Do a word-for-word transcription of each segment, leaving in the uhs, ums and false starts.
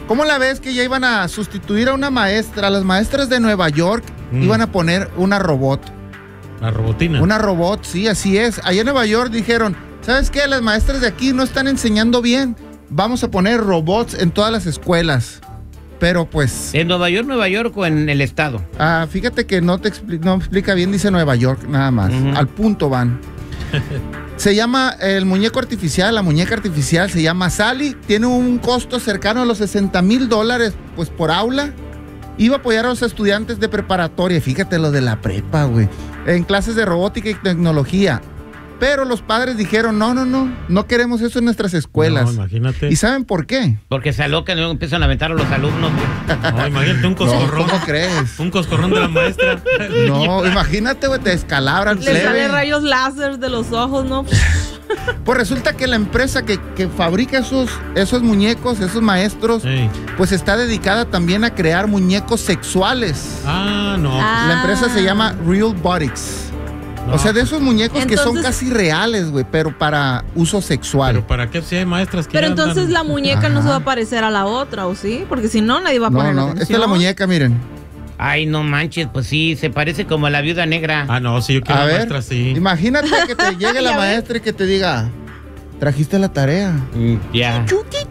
¿Cómo la ves que ya iban a sustituir a una maestra? Las maestras de Nueva York mm. iban a poner una robot. La robotina. Una robot, sí, así es. Allá en Nueva York dijeron, ¿sabes qué? Las maestras de aquí no están enseñando bien. Vamos a poner robots en todas las escuelas. Pero pues... ¿En Nueva York, Nueva York o en el estado? Ah, fíjate que no te expli- no explica bien, dice Nueva York, nada más. Uh-huh. Al punto van. Se llama el muñeco artificial, la muñeca artificial se llama Sally. Tiene un costo cercano a los sesenta mil dólares, pues por aula. Iba a apoyar a los estudiantes de preparatoria, fíjate lo de la prepa, güey, en clases de robótica y tecnología. Pero los padres dijeron, no, no, no, no queremos eso en nuestras escuelas. No, imagínate. ¿Y saben por qué? Porque se alocan y luego empiezan a aventar a los alumnos. No, imagínate un coscorrón. No, ¿cómo crees? Un coscorrón de la maestra. No, imagínate, güey, te descalabran. Le salen rayos láser de los ojos, ¿no? Pues resulta que la empresa que, que fabrica esos, esos muñecos, esos maestros, sí. pues está dedicada también a crear muñecos sexuales. Ah, no. Ah. La empresa se llama Real Bodies. No. O sea, de esos muñecos entonces, que son casi reales, güey, pero para uso sexual. ¿Pero para qué si hay maestras que Pero entonces andan... la muñeca Ajá. no se va a parecer a la otra, ¿o sí? Porque si no, nadie va a poner No, no, atención. esta es la muñeca, miren. Ay, no manches, pues sí, se parece como a la viuda negra. Ah, no, sí, yo quiero a la ver, maestra, sí. Imagínate que te llegue la maestra y que te diga, ¿trajiste la tarea? Ya.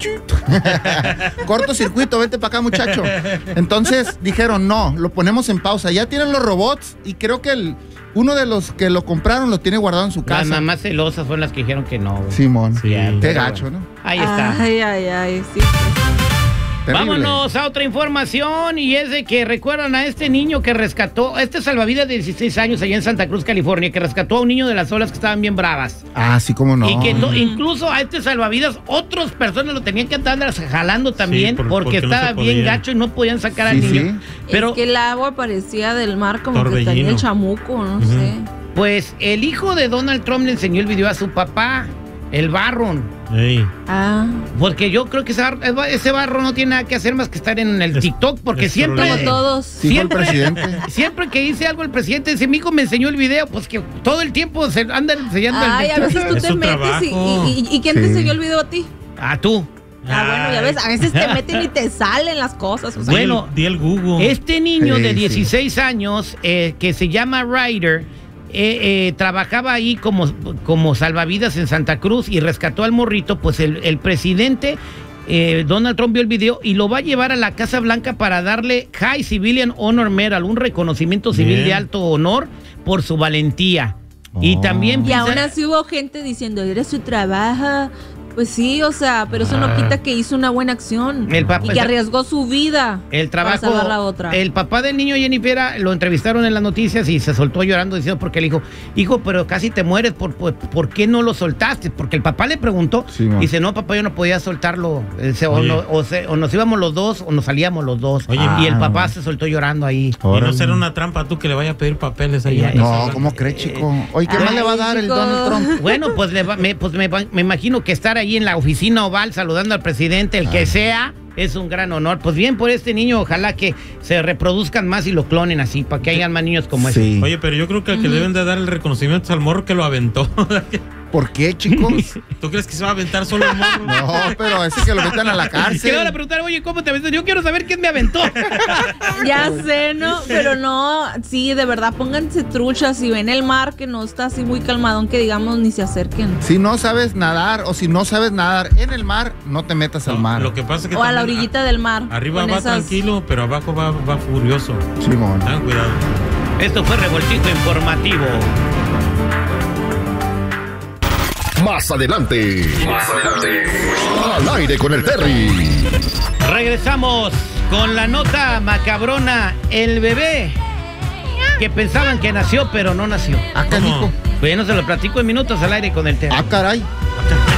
Yeah. Cortocircuito, vente para acá, muchacho. Entonces dijeron, no, lo ponemos en pausa. Ya tienen los robots y creo que el... Uno de los que lo compraron lo tiene guardado en su casa. Las mamás celosas fueron las que dijeron que no, güey. Simón. Sí. Qué gacho, bueno. ¿no? Ahí está. Ay, ay, ay, sí. Terrible. Vámonos a otra información y es de que recuerdan a este niño que rescató, este salvavidas de dieciséis años allá en Santa Cruz, California, que rescató a un niño de las olas que estaban bien bravas. Ah, sí, cómo no. Y que to, incluso a este salvavidas otras personas lo tenían que estar jalando también sí, por, porque, porque estaba no bien gacho y no podían sacar sí, al niño. Sí. Pero es que el agua parecía del mar como Torbellino. Que tenía el chamuco, no uh-huh. sé. Pues el hijo de Donald Trump le enseñó el video a su papá, el Barron. Hey. Ah. Porque yo creo que ese barro, ese barro no tiene nada que hacer más que estar en el es, TikTok, porque siempre... Como todos. Siempre, sí, el presidente. Siempre que dice algo el presidente, dice, mi hijo me enseñó el video, pues que todo el tiempo se anda enseñando Ay, el a veces tú te metes y, y, y, y ¿quién sí. te enseñó el video a ti? A tú. Ah, bueno, ya ves, a veces te meten y te salen las cosas. O sea, bueno, di el Google. Este niño sí, de dieciséis sí. años, eh, que se llama Ryder, Eh, eh, trabajaba ahí como, como salvavidas en Santa Cruz y rescató al morrito. Pues el, el presidente eh, Donald Trump vio el video y lo va a llevar a la Casa Blanca para darle High Civilian Honor Medal, un reconocimiento civil Bien. de alto honor por su valentía. Oh. Y también y aún así hubo gente diciendo, era su trabajo. Pues sí, o sea, pero eso ah. no quita que hizo una buena acción el papá, y que arriesgó su vida el trabajo, para salvar la otra. El papá del niño, Jennifer, lo entrevistaron en las noticias y se soltó llorando diciendo porque le dijo, hijo, pero casi te mueres, ¿por, por, ¿por qué no lo soltaste? Porque el papá le preguntó, sí, y dice, no, papá, yo no podía soltarlo, dice, o, no, o, se, o nos íbamos los dos o nos salíamos los dos. Oye, y el papá ah. se soltó llorando ahí. Y no será una trampa tú que le vaya a pedir papeles ahí. No, ¿cómo crees, chico? Oye, ¿qué Ay, más le va a dar chico. el Donald Trump? Bueno, pues, le va, me, pues me, me imagino que estar ahí en la oficina Oval saludando al presidente, el que sea, es un gran honor. Pues bien por este niño, ojalá que se reproduzcan más y lo clonen así, para que hayan más niños como sí. ese. Oye, pero yo creo que al que uh-huh. deben de dar el reconocimiento es al morro que lo aventó. ¿Por qué, chicos? ¿Tú crees que se va a aventar solo el morro? No, pero ese que lo metan a la cárcel. Que le van a preguntar, oye, ¿cómo te aventó? Yo quiero saber quién me aventó. Ya sé, ¿no? Pero no, sí, de verdad, pónganse truchas. Si ven el mar que no está así muy calmadón, que digamos, ni se acerquen. Si no sabes nadar o si no sabes nadar en el mar, no te metas no, al mar. Lo que pasa es que o a la orillita a, del mar. Arriba va esas... tranquilo, pero abajo va, va furioso. Simón. Ten cuidado. Esto fue Revoltito Informativo. Más adelante. Más adelante. Al aire con el Terry. Regresamos con la nota macabrona. El bebé que pensaban que nació, pero no nació. Acá, Nico. Pues ya no se lo platico en minutos al aire con el Terry. Ah, caray.